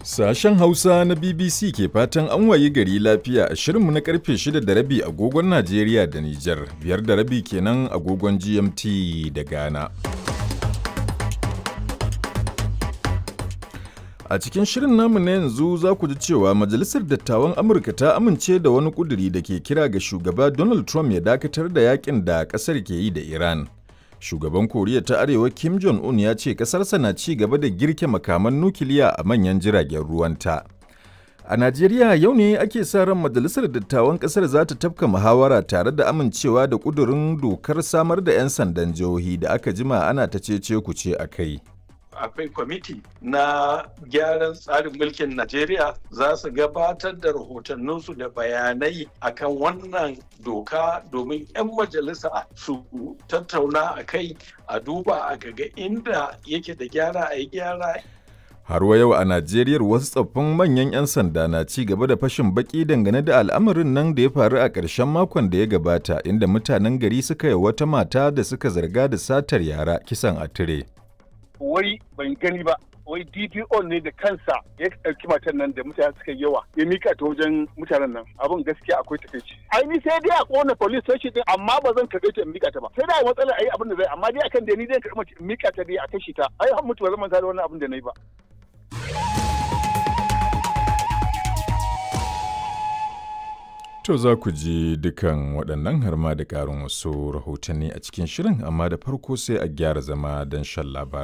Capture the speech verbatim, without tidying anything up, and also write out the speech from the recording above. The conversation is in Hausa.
Sashen Hausa na B B C ke fatan an wayi gari lafiya a shirinmu na karfe shida da rabi agogon Najeriya da Nijar, biyar da rabi kenan agogon G M T da Ghana. A cikin shirin namu na yanzu za ku ji cewa Majalisar Dattawan Amurka ta amince da wani ƙuduri da ke kira ga shugaba Donald Trump ya dakatar da yakin da ƙasar ke yi da Iran. Shugaban Koriya ta Arewa Kim Jong-un ya ce ƙasarsa na ci gaba da girke makaman nukiliya a manyan jiragen ruwanta. A Najeriya yau ne ake sa ran Majalisar Dattawan ƙasar za ta tafka muhawara tare da amincewa da ƙudurin dokar samar da 'yan sandan jihohi da aka jima ana ta cece-kuce a kai. Akwai kwamiti na gyaran tsarin mulkin Najeriya za su gabatar da rahotanninsu da bayanai akan wannan doka domin 'yan majalisa su tattauna a kai a duba a ga inda yake da gyara a yi gyara. Har wa yau a Najeriya wasu tsoffin manyan 'yan sanda na ci gaba da fashin baki dangane da al'amarin nan da ya faru a ƙarshen makon da ya gabata inda mutanen gari suka yi wata mata da suka zarga da satar yara kisan a tire. Wai ban gani ba, wai D P O ne da kansa ya ɗauki matan nan da mutane suka yawa ya mika ta wajen mutanen nan. Abin gaskiya akwai takaici. Ai ni sai dai a kona police station din amma ba zan karɓe ta in mika ta ba. Sai dai matsalar ayi abin da zai amma dai akan da ni zan karɓi in mika ta dai a kashi ta. Ai har mutu ba zan manta da wannan abin da nayi ba. To za ku ji dukan waɗannan har ma da ƙarin wasu rahotanni a cikin shirin amma da farko sai a gyara zama don shan labarai.